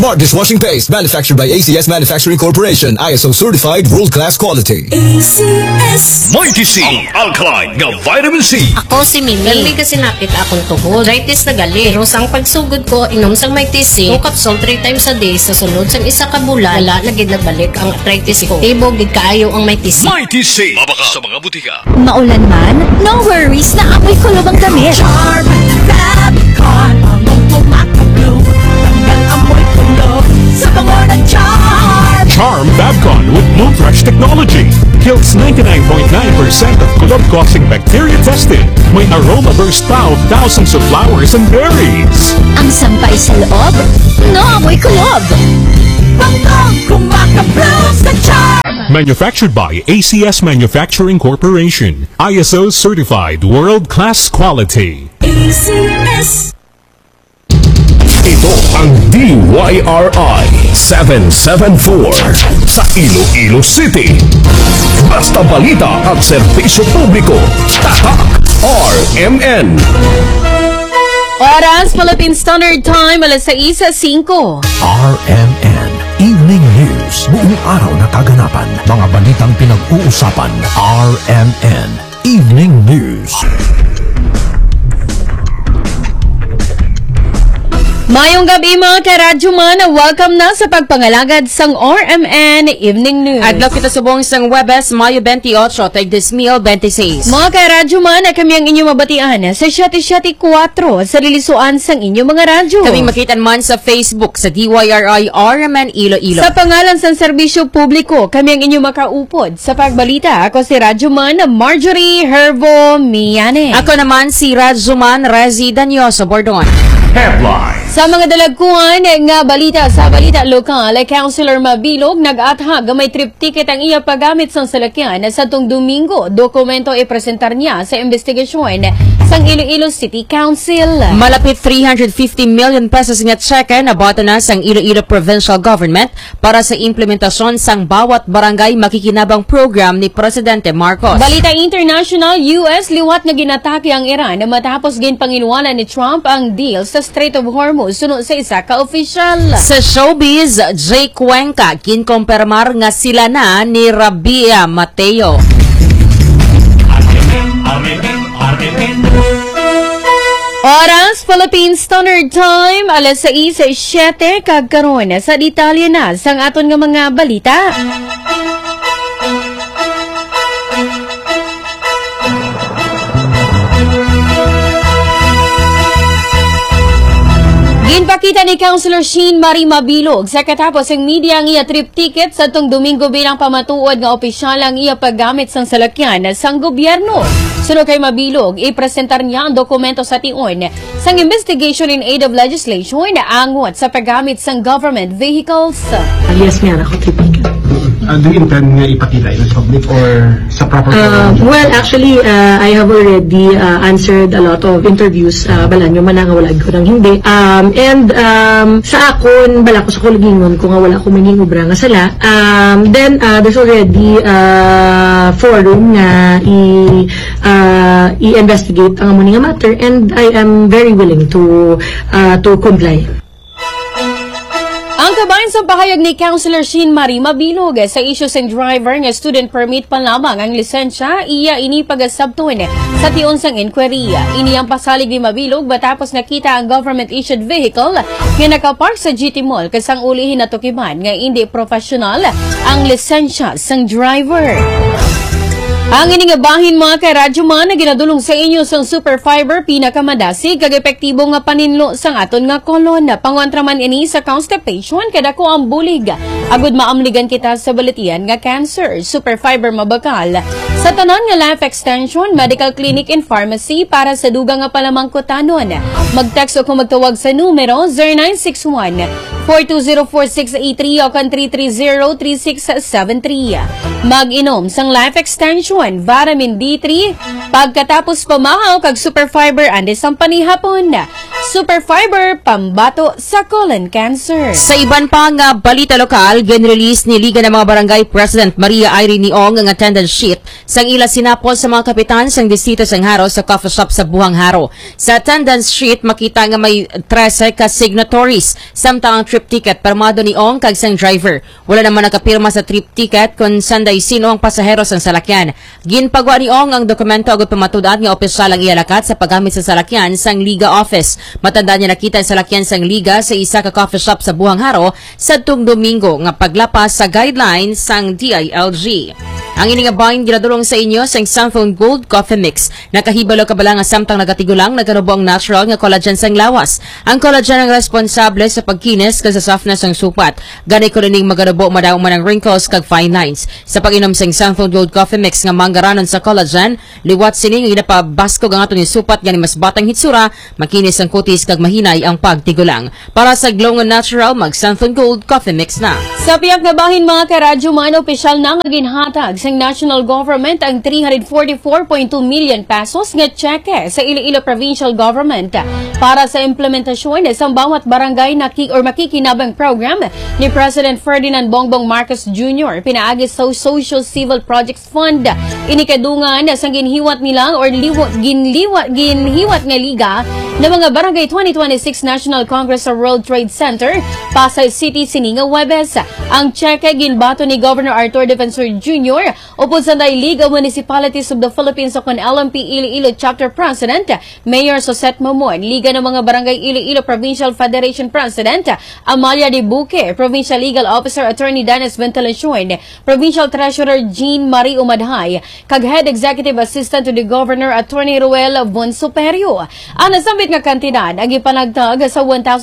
Smart dishwashing paste manufactured by ACS Manufacturing Corporation. ISO certified world-class quality. ACS Mighty C, ang alkaline nga vitamin C. Ako si Mimi. Gali kasi napit akong tuhod. Arthritis na gali. Pero sang pagsugod ko, inom sang Mighty C, 2 capsule 3 times a day sa sunod sang isa ka bulan. Wala na gid nagbalik ang arthritis ko. Tibog gid kaayo ang Mighty C. Mighty C, mabaka sa mga butika. Maulan man, no worries na amoy kulob ang damit. Charm Fabcon, among pumakablo. Tanggal amoy kulob sa bango ng Charm. Charm Fabcon with Bloom Fresh technology kills 99.9% of kulob-causing bacteria tested. May aroma burst pa of thousands of flowers and berries. Ang sampay sa loob, no amoy kulob. Bangong kumakablo sa Charm. Manufactured by ACS Manufacturing Corporation. ISO certified world-class quality. ACS. Ito ang DYRI 774 sa Iloilo City. Basta balita at serbisyo publiko. Tatak RMN. Oras, Philippine Standard Time, alas 6:05. RMN Evening News. Buong araw na kaganapan. Mga balitang pinag-uusapan. RMN Evening News. Mayong gabi mga karadyo man, welcome na sa pagpangalagad sang RMN Evening News. Adlaw kita subong sang Webes, Mayo 28, tag 2026. Mga karadyo man, kami ang inyong mabatian sa 774 sa rilisuan sang inyong mga radyo. Kami makitan man sa Facebook sa DYRI RMN Iloilo. Sa pangalan sang serbisyo publiko, kami ang inyong makaupod sa pagbalita. Ako si Radyo Man, Marjorie Hervo Miane. Ako naman si Radzuman Rezi Danyoso Bordon. Headline. Sa mga dalagkuhan nga balita sa balita lokal, Councilor Mabilog nag-athag may trip ticket ang iya paggamit sa salakyan sa tong Domingo. Dokumento ipresentar niya sa investigasyon sang Iloilo City Council. Malapit 350 million pesos nga tseke na boto na sang Iloilo Provincial Government para sa implementasyon sang bawat barangay makikinabang program ni Presidente Marcos. Balita international, US liwat nga ginatake ang Iran matapos ginpanginuwanan ni Trump ang deal sa Strait of Hormuz sunod sa isa ka official. Sa showbiz, Jay Cuenca kinkompermar nga sila na ni Rabia Mateo. Oras, Philippine Standard Time, alas 6:07 kagkaron sa detalye na sang aton nga mga balita. Ginpakita ni Councilor Sheen Marie Mabilog sa katapos ang media ang iya trip ticket sa tong Domingo bilang pamatuod nga opisyal ang iya paggamit sang salakyan sang gobyerno. Sunod kay Mabilog, ipresentar niya ang dokumento sa tion sang investigation in aid of legislation na angot sa paggamit sang government vehicles. Yes, meron ako trip ticket. Do you intend nga ipakita in public or sa proper well, actually, I have already answered a lot of interviews. Balan yung manangawalag ko ng hindi. Sa akon, bala ko sa kuligingon ko nga wala ko minging ubra nga sala. Then, there's already forum nga i-investigate ang amuning matter and I am very willing to comply. Ang kabayan sa pahayag ni Councilor Sheen Marie Mabilog sa issues and driver nga student permit pa lamang ang lisensya, iya ini pagasabtun sa tion sang inquiry. Ini ang pasalig ni Mabilog matapos nakita ang government-issued vehicle nga nakapark sa GT Mall kasang ulihin na tukiman nga hindi professional ang lisensya sang driver. Ang iningabahin mga karadyo man na ginadulong sa inyo sang super fiber pinakamadasig kag epektibo nga paninlo sang aton nga kolon. Pangontraman ini sa constipation kada ko ang bulig. Agud maamligan kita sa balitian nga cancer. Super fiber mabakal sa tanan nga life extension, medical clinic and pharmacy para sa dugang nga palamangkutanon. Mag-text o kung magtawag sa numero 0961-420-4683 o kan 330-3673. Mag-inom sang life extension, vitamin D3, pagkatapos pamahaw kag super fiber ande sang panihapon. Super fiber pambato sa colon cancer. Sa iban pa nga balita lokal, ginrelease ni Liga ng mga Barangay President Maria Irene Ong ang attendance sheet sang ila sinapol sa mga kapitan sang distrito sang Haro sa coffee shop sa Buhang Haro. Sa attendance sheet makita nga may 13 ka signatories samtang ang trip ticket permado ni Ong kag sang driver. Wala naman nakapirma sa trip ticket kung sanday sino ang pasahero sang salakyan. Ginpagwa ni Ong ang dokumento agud pamatud-an nga opisyal ang ialakat sa paggamit sa salakyan sang Liga office. Matanda niya nakita ang salakyan sang Liga sa isa ka coffee shop sa Buhang Haro sa tuong Domingo nga paglapas sa guidelines sang DILG. Ang ini nga bahin ginadulong sa inyo sang Sunphone Gold Coffee Mix. Nakahibalo ka bala nga samtang nagatigulang naganubo ang natural nga collagen sang lawas. Ang collagen ang responsable sa pagkinis kag sa softness sang supat. Ganay ko ning maganubo madaw man ang wrinkles kag fine lines. Sa pag-inom sang Sunphone Gold Coffee Mix nga manggaranon sa collagen, liwat sini nga ginapabaskog ang aton supat gani mas batang hitsura, makinis ang kutis kag mahinay ang pagtigulang. Para sa glow nga natural, mag Sunphone Gold Coffee Mix na. Sa piyak na bahin mga karadyo man, opisyal na nga ginhatag sa national government ang 344.2 million pesos nga cheque sa Iloilo Provincial Government para sa implementasyon sa bawat barangay na makikinabang program ni President Ferdinand Bongbong Marcos Jr. Pinaagi sa Social Civil Projects Fund. Inikadungan sa ginhiwat nilang or ginhiwat nga liga ng mga barangay 2026 National Congress sa World Trade Center, Pasay City, Sininga, Huwebes. Ang cheque ginbato ni Governor Arthur Defensor Jr. upod sa League of Municipalities of the Philippines o kon LMP Iloilo Chapter President, Mayor Soset Momon, Liga ng mga Barangay Iloilo Provincial Federation President, Amalia De Buque, Provincial Legal Officer Attorney Dennis Ventilacion, Provincial Treasurer Jean Marie Umadhay, kag Head Executive Assistant to the Governor Attorney Ruel Von Superio. Ang nasambit nga kantidad ang ipanagtag sa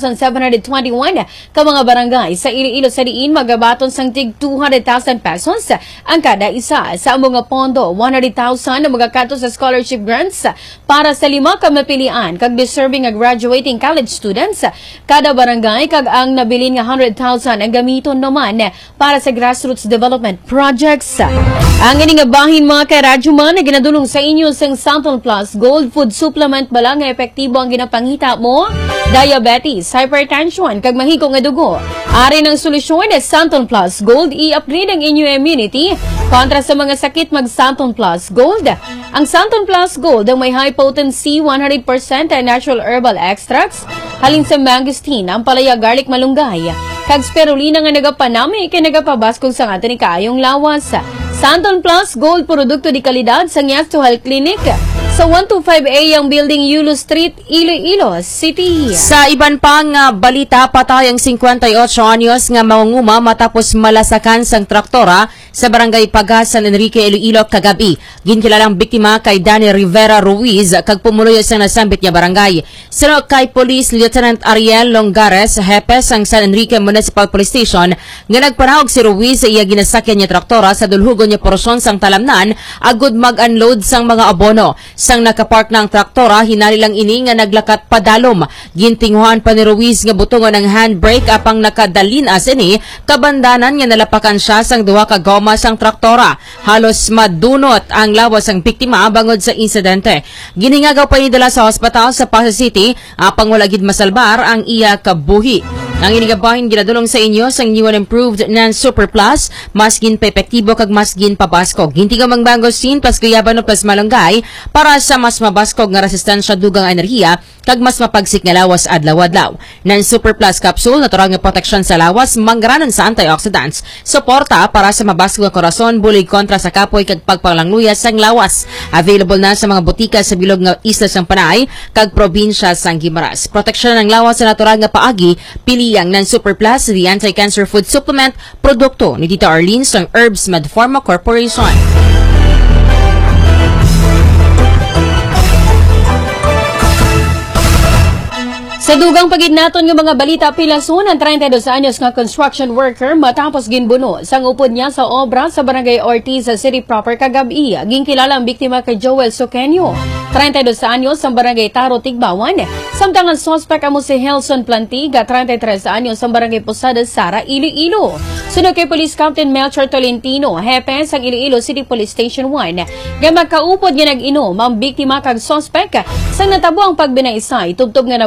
1,721 ka mga barangay sa Iloilo sa diin magabaton sang tig 200,000 pesos ang kada isa sa mga pondo, 100,000 na magakato sa scholarship grants para sa 5 ka mapilian kag deserving nga graduating college students kada barangay kag ang nabilin nga 100,000 ang gamiton naman para sa grassroots development projects. Ang ini nga bahin mga karadyo man na ginadulong sa inyo sang Santon Plus Gold Food Supplement bala nga epektibo ang ginapangita mo, diabetes, hypertension kag mahigong nga dugo. Ari ng solusyon Santon Plus Gold, i-upgrade ang inyong immunity kontra sa mga sakit mag Santon Plus Gold. Ang Santon Plus Gold ang may high potency 100% natural herbal extracts halin sa mangosteen, ampalaya, garlic, malunggay kag spirulina nga nagapanami kay nagapabaskog sa atin ni kaayong lawas. Santon Plus Gold, produkto di kalidad sa Nyasto Health Clinic sa 125A ang Building Yulo Street, Iloilo City. Sa iban pang balita, patay ang 58 anyos nga mangunguma matapos malasakan sang traktora sa barangay Pagas, San Enrique, Iloilo kagabi. Ginkilalang biktima kay Danny Rivera Ruiz kag pumuloy sa nasambit niya barangay. Sino kay Police Lieutenant Ariel Longares, hepe sang San Enrique Municipal Police Station, nga nagpanahog si Ruiz sa iya ginasakyan niya traktora sa dulhugon niya porosyon sang talamnan agud mag-unload sang mga abono. Sang nakapark ng traktora, hinali lang ini nga naglakat padalom. Gintinguhan pa ni Ruiz nga butongon ng handbrake apang nakadalin as ini, kabandanan nga nalapakan siya sang duha ka goma sang traktora. Halos madunot ang lawas ang biktima bangod sa insidente. Giningagaw pa nidala sa hospital sa Pasay City apang wala gid masalbar ang iya kabuhi. Ang inigabahin ginadulong sa inyo sang new and improved Nan Super Plus, mas gin epektibo kag mas gin pabaskog. Gintigaw mang mangosteen plus kuyaban plus malunggay para sa mas mabaskog nga resistensya dugang enerhiya kag mas mapagsik nga lawas adlaw-adlaw. Nan Super Plus capsule natural nga proteksyon sa lawas, manggaranon sa antioxidants, suporta para sa mabaskog nga korason, bulig kontra sa kapoy kag pagpanglangluyas sang lawas. Available na sa mga butika sa bilog nga isla sang Panay kag probinsya sang Guimaras. Proteksyon ng lawas sa natural nga paagi, pili ang Nan Super Plus, the anti-cancer food supplement, produkto ni Tita Arlene sang Herbs Med Pharma Corporation. Sa dugang pagidnaton ng mga balita, pilason ang 32 anyos nga construction worker matapos ginbuno sang upod niya sa obra sa Barangay Ortiz sa City Proper kagabi. Ginkilala ang biktima kay Joel Sokenyo, 32 anyos sa Barangay Taro, Tigbawan. Samtang ang suspect amo si Helson Plantiga, 33 anyos sa Barangay Posada, Sara, Iloilo. Sunod kay Police Captain Melchor Tolentino, hepe sa Iloilo City Police Station 1. Nga magkaupod nga nag-inom ang biktima kag suspect sang natabo ang pagbinaysay, tubtob nga nabunan si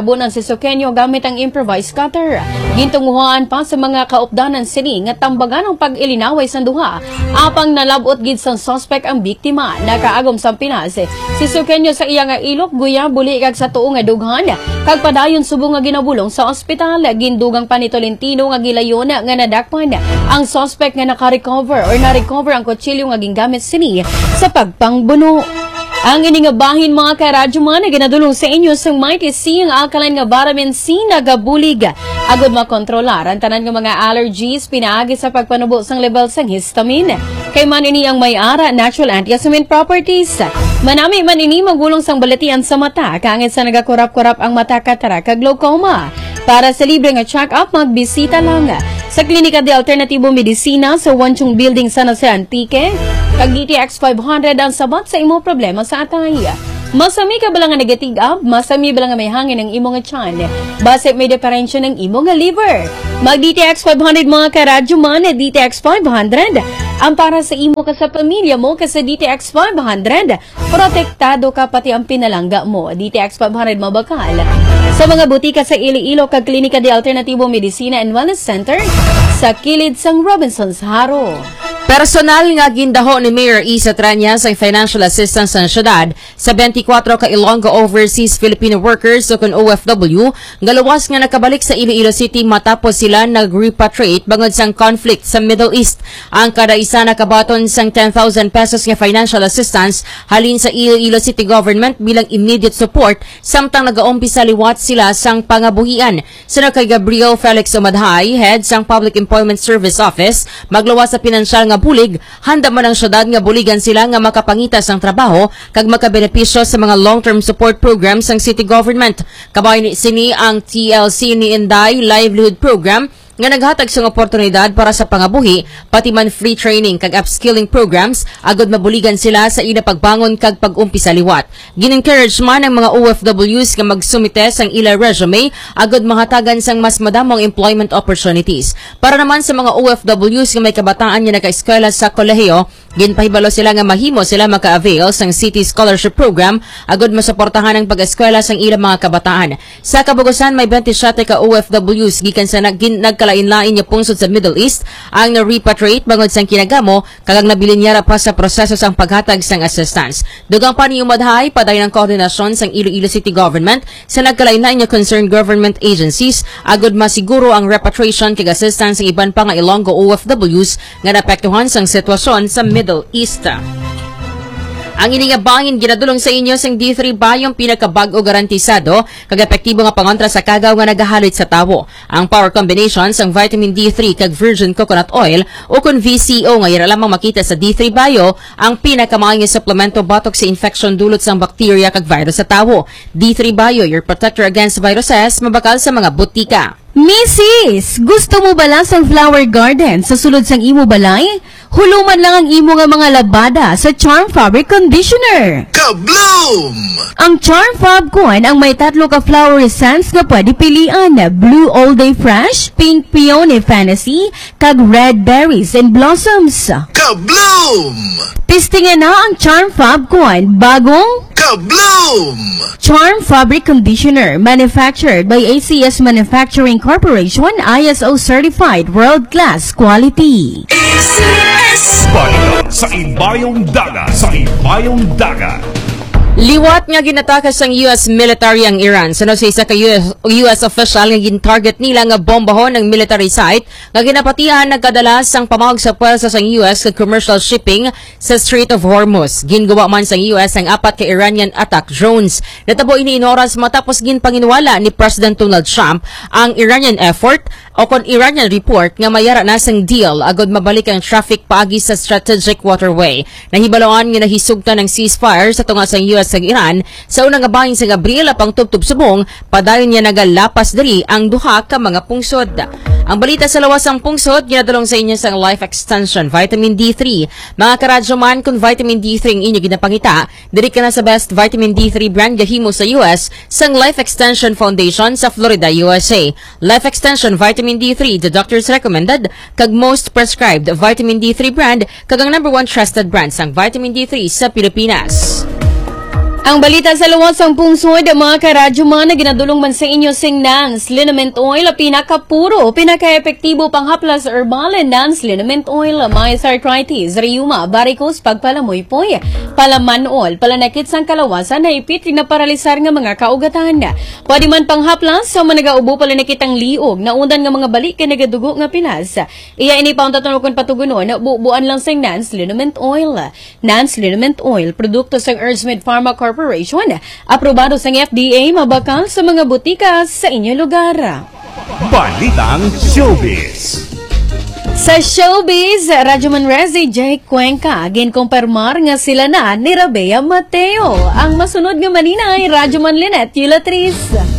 Sukenyo gamit ang improvised cutter. Gintunguhaan pa sa mga kaupdanan sini nga tambagan ang pag-ilinaway sa duha apang nalabot gid sang suspect ang biktima. Nakaagom sa Pinas si Sukenyo sa iya nga ilok guya buli kag sa tuo nga dughan kag padayon subong nga ginabulong sa ospital. Gindugang pa ni Tolentino nga gilayon nga nadakpan ang suspect nga naka-recover ang kutsilyo nga gingamit sini sa pagpangbuno. Ang iningabahin mga karadyoman na ginadulong sa inyo sa Mighty C ang alkaline nga vitamin C na gabulig. Agod makontrolar ang tanan nga mga allergies pinaagi sa pagpanubo sang level sang histamine. Kay man ini ang may-ara natural antihistamine properties. Manami man ini magulong sang balatian sa mata kangit sa nagakurap-kurap ang mata katarak kag glaucoma. Para sa libre nga check-up, magbisita lang sa Klinika de Alternatibo Medicina sa Wanchong Building San Jose Antique. Kag DTX 500 ang sabat sa imo problema sa atay. Masami ka ba lang nga negative masami ba lang nga may hangin ang imo nga tiyan? Base may diferensya ng imo nga liver. Mag DTX 500 mga karadyo man, DTX 500. Ang para sa imo ka sa pamilya mo kasi DTX 500. Protektado ka pati ang pinalangga mo. DTX 500 mabakal. Sa mga butika sa Iloilo kag Klinika de Alternatibo Medicina and Wellness Center sa kilid sang Robinson's Haro. Personal nga gindaho ni Mayor Isa Tranyas ang financial assistance sa syudad sa 24 ka Ilonggo Overseas Filipino Workers o kun OFW nga luwas nga nakabalik sa Iloilo City matapos sila nag-repatriate bangod sang conflict sa Middle East. Ang kada isa nakabaton sang 10,000 pesos nga financial assistance halin sa Iloilo City Government bilang immediate support samtang nag-uumpisa liwat sila sang pangabuhian. Sino kay Gabriel Felix Umadhay, head sang Public Employment Service Office, magluwas sa pinansyal nga bulig, handa man ang syudad nga buligan sila nga makapangita sang trabaho kag makabenepisyo sa mga long-term support programs sang city government. Kabay ni sini ang TLC ni Inday Livelihood Program nga naghatag sang oportunidad para sa pangabuhi, pati man free training kag upskilling programs, agod mabuligan sila sa ila pagbangon kag pag-umpisa liwat. Gin-encourage man ang mga OFWs nga magsumite sang ila resume, agod mahatagan sang mas madamong employment opportunities. Para naman sa mga OFWs nga may kabataan nga naka-eskwela sa kolehiyo, ginpahibalo sila nga mahimo sila maka-avail sang City Scholarship Program, agod masuportahan ang pag-eskwela sang ila mga kabataan. Sa kabugusan, may 27 ka OFWs gikan sa nagkalain-lain niya pungsod sa Middle East ang na-repatriate bangod sang kinagamo kagang nabilinyara pa sa proseso sang paghatag sang assistance. Dugang pa ni Umadhay, paday ng koordinasyon sang Iloilo City Government sa nagkalain-lain niya concerned government agencies agod masiguro ang repatriation kag assistance sa iban pa nga Ilonggo OFWs nga naapektuhan sang sitwasyon sa Middle East. Ang iningabangin ginadulong sa inyo sang D3 bayong pinakabag-o garantisado kag epektibo nga pangontra sa kagaw nga nagahalit sa tawo. Ang power combination sang vitamin D3 kag virgin coconut oil o kun VCO nga ira lamang makita sa D3 Bio ang pinakamaayong suplemento batok sa infection dulot sang bakterya kag virus sa tawo. D3 Bio, your protector against viruses, mabakal sa mga butika. Mrs. Gusto mo ba lang sang flower garden sa sulod sang imo balay? Huluman lang ang imo nga mga labada sa Charm Fabric Conditioner. Kabloom! Ang Charm Fab kuan ang may 3 ka flower scents nga pwede pilian. Blue All Day Fresh, Pink Peony Fantasy, kag Red Berries and Blossoms. Kabloom! Pistingin na ang Charm Fab kuan bagong Kabloom! Charm Fabric Conditioner, manufactured by ACS Manufacturing Corporation, ISO certified world-class quality. Balita sa Ibayong Dagat. Liwat nga ginatakas ang US military ang Iran. Sa isa ka US official nga gin-target nila nga bombahon ng military site nga ginapatihan nagkadalas ang pamawag sa pwersa sa US sa commercial shipping sa Strait of Hormuz. Gingawa man sa US ang 4 ka Iranian attack drones. Natabo ini inoras matapos ginpanginwala ni President Donald Trump ang Iranian effort o kon Iranian report nga mayara na sang deal agod mabalik ang traffic paagi sa strategic waterway. Nahibaloan nga nahisugtan ng ceasefire sa tunga sa US sa Iran sa unang gabahin sa Gabriel apang tubtub subong padayon niya nagalapas diri ang duha ka mga pungsod. Ang balita sa lawasang pungsod ginadulong sa inyo sang Life Extension Vitamin D3. Mga karadyo man kung Vitamin D3 ang inyo ginapangita, diri ka na sa best Vitamin D3 brand gahimo sa US sang Life Extension Foundation sa Florida, USA. Life Extension Vitamin D3, the doctor's recommended kag most prescribed Vitamin D3 brand kag ang #1 trusted brand sang Vitamin D3 sa Pilipinas. Ang balita sa luwas ang pungsod, mga karadyo man na ginadulong man sa inyo sing Nance Liniment Oil, pinakapuro, pinaka-epektibo panghaplas herbal Nance Liniment Oil, may arthritis, rheuma, varicose, pagpalamoy-poy, palamanol, palanakit sang kalawasan, na ipitig na paralisar nga mga kaugatan. Pwede man panghaplas, sa managaubo palanakit ang liog, na undan nga mga balik ka nagadugo nga pinas. Iya ini pa ang tatunukon patugunon, buuan lang sing Nance Liniment Oil. Nance Liniment Oil, produkto sang Earthmed Pharma Corporation, aprobado sa FDA, mabakal sa mga butika sa inyong lugar. Balitang Showbiz. Sa showbiz, Radyo Manrezi, Jake Cuenca, ginkumpirmar nga sila na ni Rabea Mateo. Ang masunod nga manina ay Radyo Manlinet, Yulatriz.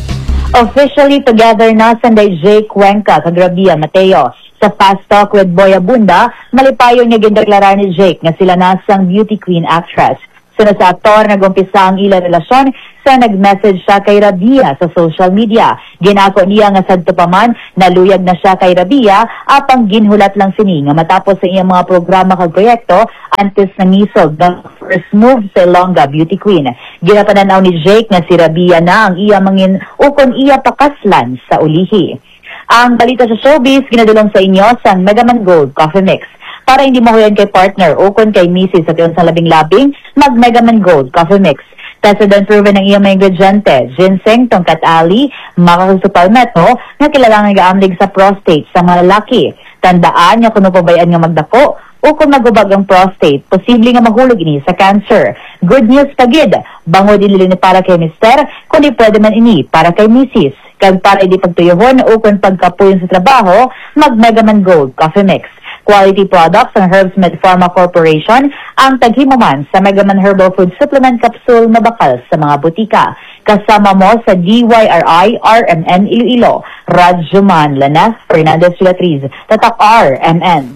Officially together na Sunday Jake Cuenca kag Rabea Mateo. Sa Fast Talk with Boy Abunda, malipayon nga gindeklarar ni Jake nga sila na sang beauty queen actress. Sunod sa aktor, nag-umpisa ang ilang relasyon sa nag-message siya kay Rabea sa social media. Ginako niya nga sadto pa man, naluyag na siya kay Rabea, apang ginhulat lang sini nga matapos sa iyang mga programa kag proyekto, antes nangisog ng first move sa Ilongga Beauty Queen. Ginapananaw ni Jake nga si Rabea na ang iya mangin ukon iya pakaslan sa ulihi. Ang balita sa showbiz, ginadulong sa inyo sa Megaman Gold Coffee Mix. Para hindi mahuyan kay partner o kung kay misis sa tiyon sa labing-labing, mag-Megaman Gold Coffee Mix. Tested and proven ang iyang mga ingrediente, ginseng, tongkat ali, makakasupalmeto, nga kailangan gaamlig sa prostate sa mga lalaki. Tandaan nga kung napabayaan nga magdako, o kung magubag ang prostate, posible nga mahulog ini sa cancer. Good news pagid, bango din nila para kay mister, kundi pwede man ini para kay misis. Kag para hindi pagtuyohon o kung pagkapuyon sa trabaho, mag-Megaman Gold Coffee Mix. Quality products ng Herbsmed Pharma Corporation ang taghimaman sa Megaman Herbal Food Supplement Capsule na bakal sa mga butika. Kasama mo sa DYRI RMN Iloilo, Radyoman Lanas Fernandez Latriz, Tatak RMN.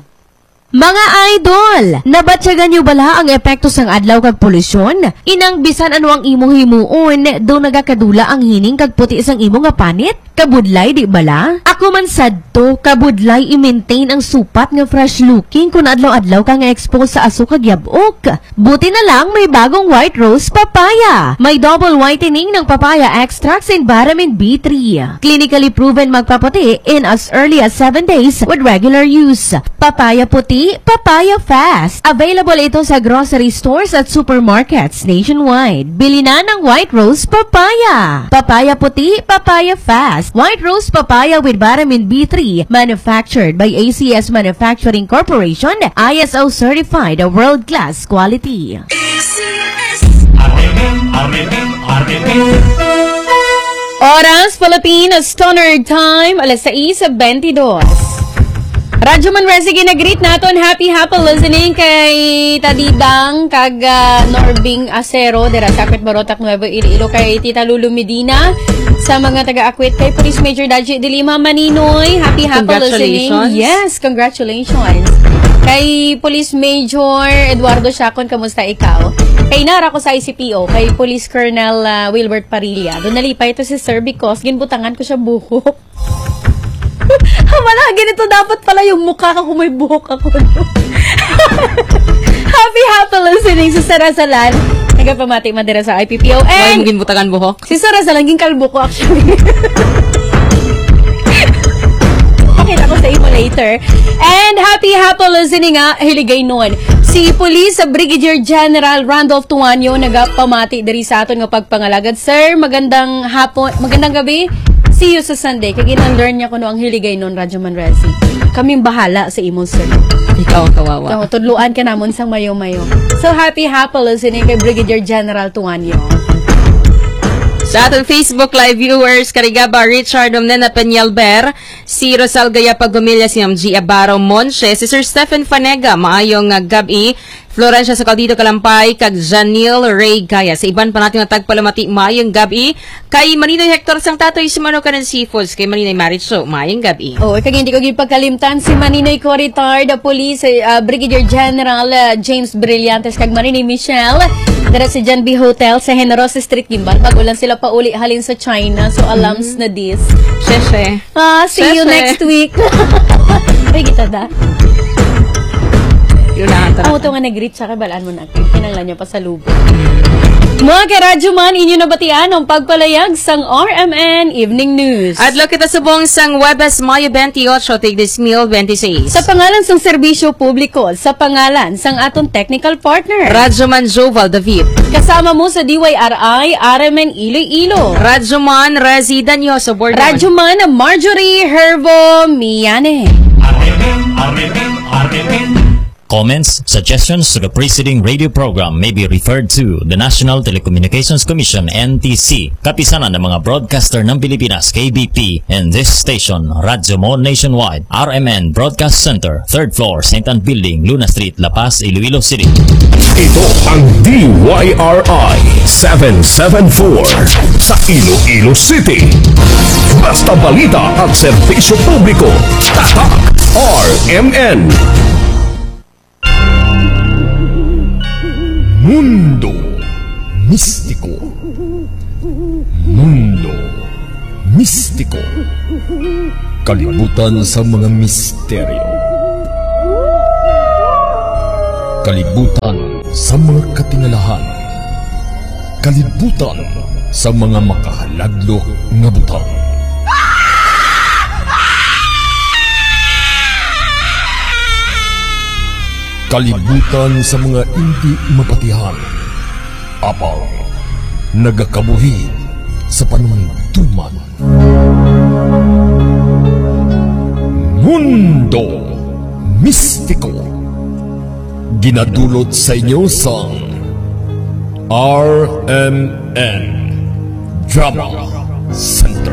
Mga idol, nabatyagan nyo bala ang epekto sang adlaw kag polusyon? Inang bisan ano ang imong himuon, do nagakadula ang hining kag puti sang imo nga panit? Kabudlay di bala? Ako man sadto, kabudlay i-maintain ang supat nga fresh looking kung adlaw-adlaw ka nga expose sa aso kag yabok. Buti na lang may bagong White Rose Papaya. May double whitening ng papaya extracts and vitamin B3. Clinically proven magpaputi in as early as 7 days with regular use. Papaya puti, papaya fast. Available ito sa grocery stores at supermarkets nationwide. Bili na ng White Rose Papaya. Papaya puti, papaya fast. White Rose Papaya with vitamin B3, manufactured by ACS Manufacturing Corporation, ISO certified, a world-class quality. Oras Philippines Standard Time, alas 6:22. Radyo Manrezi, ginagreet naton happy listening kay Tadibang kag Norbing Acero dira sa Akwit Barotac, Nuevo Iloilo, kay Tita Lulu Medina, sa mga taga-Akwit, kay Police Major Daji de Lima Maninoy, happy listening. Yes, congratulations. Kay Police Major Eduardo Chacon, kamusta ikaw? Kay Nara ko sa ICPO, kay Police Colonel Wilbert Parilla. Doon nalipay ito si Sir because ginbutangan ko siya buhok. Wala, ganito dapat pala yung mukha ko kung may buhok ako. happy listening si Sarasalan. Nagapamati madira sa IPPO. And maging butangan buhok. Si Sarasalan, ging kalbo ko actually. Pakita ko sa imo later. And happy listening nga, hiligay nun. Si Police Brigadier General Randolph Tuanyo nagapamati diri sa aton nga pagpangalagad. Sir, magandang gabi. See you sa Sunday. Kaya ginang-learn niya kuno ang hiligay nun, Radyo Manrezi. Kaming bahala sa imo, sir. Ikaw ang kawawa. Ikaw, tudluan ka namon sang mayo-mayo. So, happy listening kay Brigadier General Tuanyo. Sa atong Facebook Live viewers, Karigaba Richard Omnena Peñalber, si Rosal Gaya Pagumilya, si G. Abaro Monche, si Sir Stephen Fanega, maayong gabi, Florencia sa Caldito Kalampay, kag Janil Ray Gaya. Sa iban pa natin na tagpalamati, maayong gabi, kay Maninoy Hector sang tatoy si Mano Kanan Seafoods, kay Maninoy Maricho, maayong gabi. Kag hindi ko gipagkalimtan si Maninoy Coritar, the Police Brigadier General James Brillantes, kag Maninoy Michelle, dara si John B. Hotel sa Generosa Street, Gimbal. Bagulan sila pauli halin sa China, so alams na this. Sheshe. See you next week. Ay, kita da. Amo to nga nag-reach sa kabalaan mo na. Kinanglan niya pa sa lubo. Mga karadyo man, inyo nabatian ang pagpalayag sang RMN Evening News. At lo kita subong sang Webes Mayo 28, take this meal 26. Sa pangalan sang serbisyo publiko, sa pangalan sang aton technical partner, Radyoman Joval David. kasama mo sa DYRI, RMN Iloilo. Radyoman Rezi Danyoso Bordon. Radyoman Marjorie Herbo Miane. Comments, suggestions to the preceding radio program may be referred to the National Telecommunications Commission NTC, kapisanan ng mga broadcaster ng Pilipinas KBP, and this station, Radyo Mo Nationwide, RMN Broadcast Center, 3rd floor, St. Anne Building, Luna Street, La Paz, Iloilo City. Ito ang DYRI 774 sa Iloilo City. Basta balita at serbisyo publiko. Tatak RMN. Mundo Mistiko. Mundo Mistiko. Kalibutan sa mga misteryo. Kalibutan sa mga katingalahan. Kalibutan sa mga makahaladlok nga butang. Kalibutan sa mga hindi mapatihan. Apang nagakabuhi sa panuntuman. Mundo Mistiko. Ginadulot sa inyo sa RMN Drama Center.